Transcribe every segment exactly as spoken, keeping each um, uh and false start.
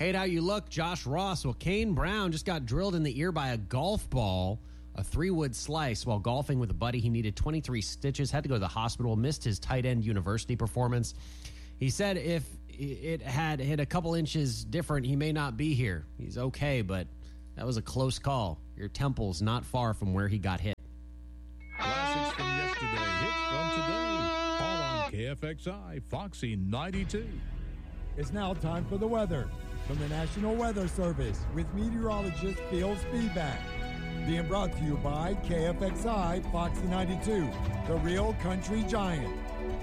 Hate how you look, Josh Ross. Well, Kane Brown just got drilled in the ear by a golf ball, a three-wood slice. While golfing with a buddy, he needed twenty-three stitches, had to go to the hospital, missed his tight end university performance. He said if it had hit a couple inches different, he may not be here. He's okay, but that was a close call. Your temple's not far from where he got hit. Classics from yesterday, hits from today. All on K F X I, Foxy ninety-two. It's now time for the weather from the National Weather Service with meteorologist Phil Spivak. Being brought to you by K F X I, Foxy ninety-two, the real country giant.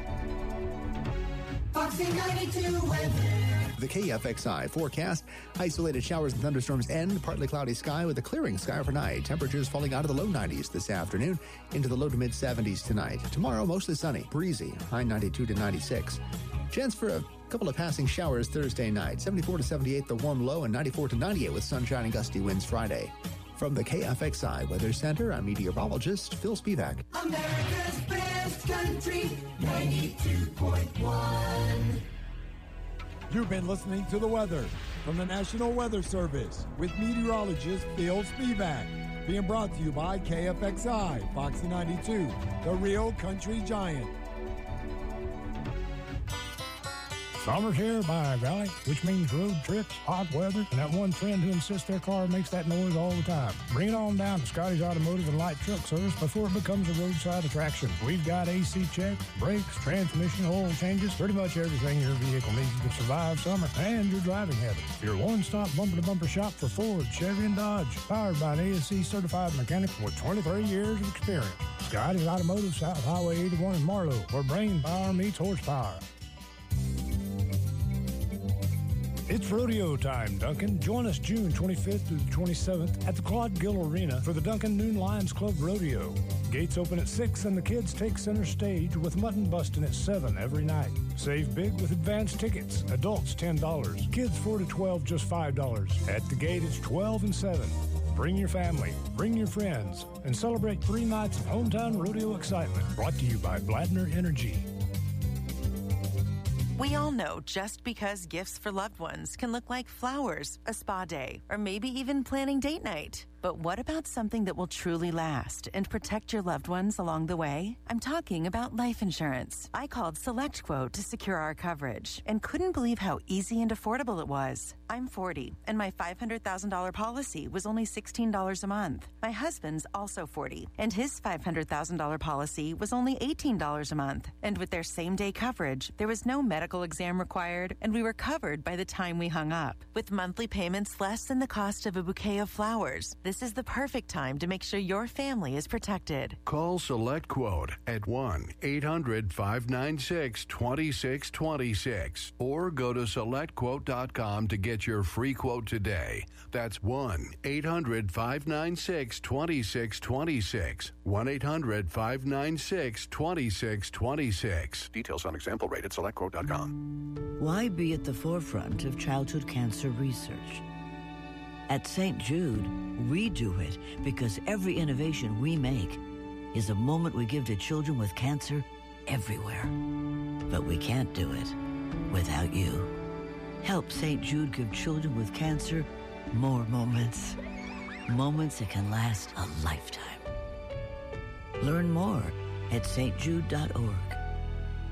Foxy ninety-two weather. The K F X I forecast, isolated showers and thunderstorms end, partly cloudy sky with a clearing sky overnight. Temperatures falling out of the low nineties this afternoon into the low to mid seventies tonight. Tomorrow, mostly sunny, breezy, high ninety-two to ninety-six. Chance for a couple of passing showers Thursday night. seventy-four to seventy-eight the warm low and ninety-four to ninety-eight with sunshine and gusty winds Friday. From the K F X I Weather Center, I'm meteorologist Phil Spivak. America's best country, ninety-two point one. You've been listening to the weather from the National Weather Service with meteorologist Phil Spivak. Being brought to you by K F X I, Foxy ninety-two, the real country giant. Summer's here by golly, which means road trips, hot weather, and that one friend who insists their car makes that noise all the time. Bring it on down to Scotty's Automotive and Light Truck Service before it becomes a roadside attraction. We've got A C checks, brakes, transmission, oil changes, pretty much everything your vehicle needs to survive summer and your driving habits. Your one-stop bumper-to-bumper shop for Ford, Chevy, and Dodge. Powered by an A S C-certified mechanic with twenty-three years of experience. Scotty's Automotive, South Highway eighty-one in Marlow, where brain power meets horsepower. It's rodeo time, Duncan. Join us June twenty-fifth through the twenty-seventh at the Claude Gill Arena for the Duncan Noon Lions Club Rodeo. Gates open at six and the kids take center stage with mutton busting at seven every night. Save big with advanced tickets. Adults ten dollars. Kids four to twelve just five dollars. At the gate it's twelve and seven. Bring your family, bring your friends, and celebrate three nights of hometown rodeo excitement. Brought to you by Bladner Energy. We all know just because gifts for loved ones can look like flowers, a spa day, or maybe even planning date night. But what about something that will truly last and protect your loved ones along the way? I'm talking about life insurance. I called SelectQuote to secure our coverage and couldn't believe how easy and affordable it was. I'm forty, and my five hundred thousand dollars policy was only sixteen dollars a month. My husband's also forty, and his five hundred thousand dollars policy was only eighteen dollars a month. And with their same-day coverage, there was no medical exam required, and we were covered by the time we hung up. With monthly payments less than the cost of a bouquet of flowers, this is the perfect time to make sure your family is protected. Call SelectQuote at one eight hundred five nine six two six two six or go to select quote dot com to get your free quote today. That's one eight hundred five nine six two six two six. one eight hundred five nine six two six two six. Details on example rate at select quote dot com. Why be at the forefront of childhood cancer research? At Saint Jude, we do it because every innovation we make is a moment we give to children with cancer everywhere. But we can't do it without you. Help Saint Jude give children with cancer more moments. Moments that can last a lifetime. Learn more at s t jude dot org.